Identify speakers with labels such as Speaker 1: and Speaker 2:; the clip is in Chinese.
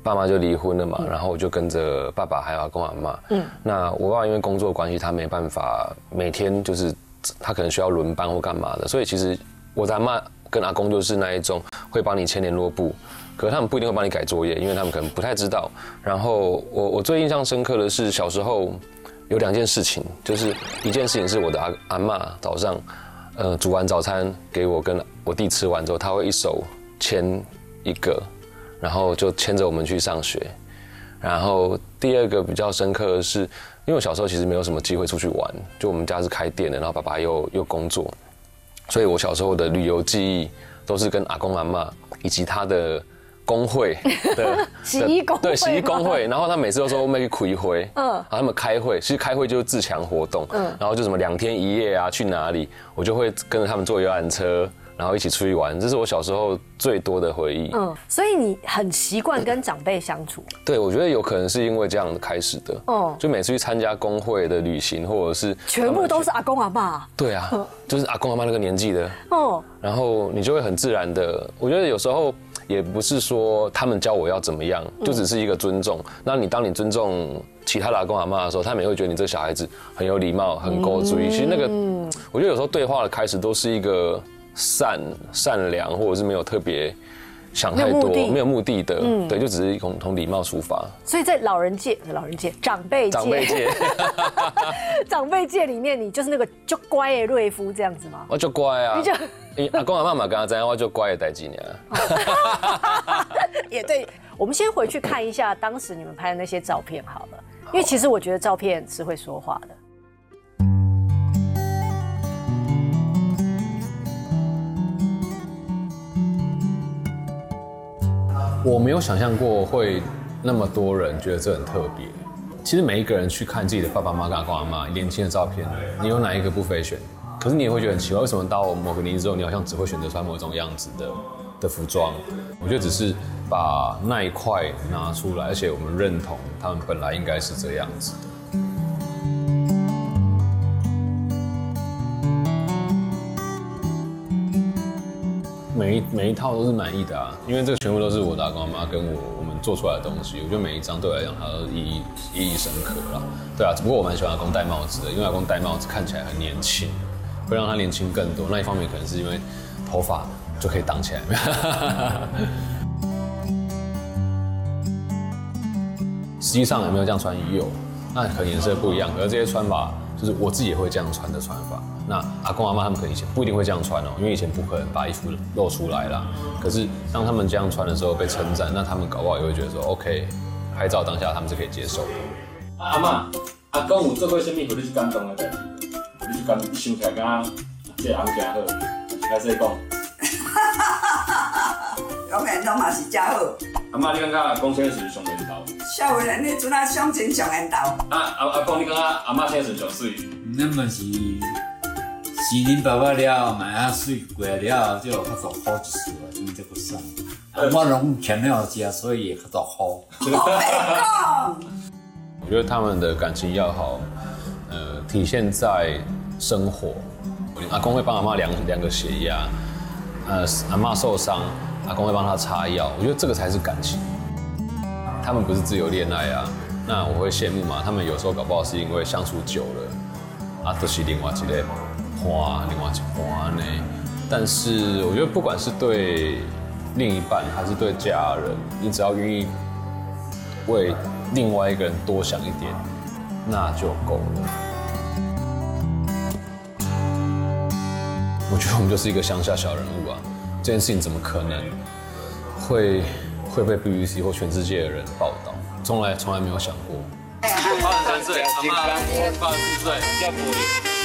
Speaker 1: 爸妈就离婚了嘛，然后我就跟着爸爸还有阿公阿嬷。那我爸爸因为工作关系，他没办法每天就是他可能需要轮班或干嘛的，所以其实我的阿嬷跟阿公就是那一种会帮你签联络簿，可是他们不一定会帮你改作业，因为他们可能不太知道。然后我最印象深刻的是小时候有2件事情，就是一件事情是我的阿嬷早上煮完早餐给我跟我弟吃完之后，他会一手牵一个。然后就牵着我们去上学，然后第2个比较深刻的是，因为我小时候其实没有什么机会出去玩，就我们家是开店的，然后爸爸又工作，所以我小时候的旅游记忆都是跟阿公阿嬷以及他的工会的
Speaker 2: 洗衣工会，
Speaker 1: 对，洗衣工会，然后他每次都说我们去开会，然后他们开会，其实开会就是自强活动，然后就什么2天1夜啊，去哪里，我就会跟着他们坐游览车。然后一起出去玩，这是我小时候最多的回忆。
Speaker 2: 所以你很习惯跟长辈相处。
Speaker 1: 对，我觉得有可能是因为这样开始的。就每次去参加工会的旅行，或者是
Speaker 2: 全部都是阿公阿嬷。
Speaker 1: 对啊，就是阿公阿嬷那个年纪的。然后你就会很自然的，我觉得有时候也不是说他们教我要怎么样，就只是一个尊重。那当你尊重其他的阿公阿嬷的时候，他们也会觉得你这个小孩子很有礼貌，很够注意。其实那个，我觉得有时候对话的开始都是一个。善良，或者是没有特别想太多、没有目的的，对，就只是从礼貌出发。
Speaker 2: 所以在长辈界，长辈界里面，你就是那个就乖的瑞夫这样子吗？
Speaker 1: 我就乖啊，阿公阿嬷嘛，刚刚这样，我就乖的代志呢。
Speaker 2: 也对，我们先回去看一下当时你们拍的那些照片好了，因为其实我觉得照片是会说话的。
Speaker 1: 我没有想象过会那么多人觉得这很特别。其实每一个人去看自己的爸爸妈妈跟阿公阿嬷年轻的照片，你有哪一个不非选？可是你也会觉得很奇怪，为什么到某个年纪之后，你好像只会选择穿某种样子的服装？我觉得只是把那一块拿出来，而且我们认同他们本来应该是这样子的。每一套都是满意的啊，因为这个全部都是我的阿公阿嬷跟我们做出来的东西，我觉得每一张对我来讲，它都意义深刻啦。对啊，只不过我蛮喜欢阿公戴帽子的，因为阿公戴帽子看起来很年轻，会让他年轻更多。那一方面可能是因为头发就可以挡起来。实际上有没有这样穿有，那可能颜色不一样，可是这些穿法就是我自己也会这样穿的穿法。那阿公阿嬷他们可能以前不一定会这样穿哦，因为以前不可能把衣服露出来啦。可是当他们这样穿的时候被称赞，那他们搞不好也会觉得说 OK， 拍照当下他们是可以接受的。
Speaker 3: 阿嬷，阿公有做过什么让你感动的代志？你就感你想起来敢这个红真好，来说讲。
Speaker 4: 永远都嘛是真好。
Speaker 3: 阿嬷，你感觉阿公现在是上缘投？
Speaker 4: 少年你阵啊相亲上缘投。
Speaker 3: 阿公，你感觉阿嬷现在是上水？
Speaker 5: 那么是恁爸爸了，买啊水过了，就有较多好一丝啊，因为这个酸。我拢前了食，所以较多好。
Speaker 1: 我觉得他们的感情要好，体现在生活。阿公会帮阿嬷量个血压，阿嬷受伤，阿公会帮她擦药。我觉得这个才是感情。他们不是自由恋爱啊，那我会羡慕嘛。他们有时候搞不好是因为相处久了，就是另外一个花，另外一花呢。但是我觉得不管是对另一半还是对家人，你只要愿意为另外一个人多想一点，那就够了。我觉得我们就是一个乡下小人物啊，这件事情怎么可能会被 BBC 或全世界的人报道？从来没有想过。83岁，阿嬷84岁，叫补